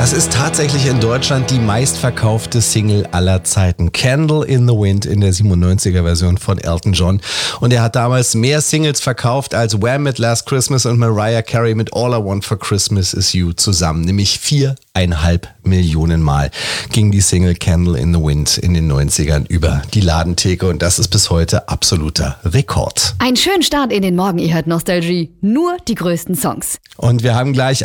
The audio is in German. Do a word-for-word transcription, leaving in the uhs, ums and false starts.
Das ist tatsächlich in Deutschland die meistverkaufte Single aller Zeiten. Candle in the Wind in der siebenundneunziger-Version von Elton John. Und er hat damals mehr Singles verkauft als Wham! Mit Last Christmas und Mariah Carey mit All I Want for Christmas Is You zusammen. Nämlich viereinhalb Millionen Mal ging die Single Candle in the Wind in den neunzigern über die Ladentheke. Und das ist bis heute absoluter Rekord. Ein schönen Start in den Morgen, ihr hört Nostalgie. Nur die größten Songs. Und wir haben gleich